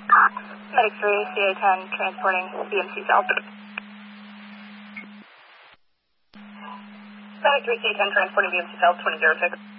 Medic 3, CA-10, transporting BMC South. Medic 3, CA-10, transporting BMC South, 2006.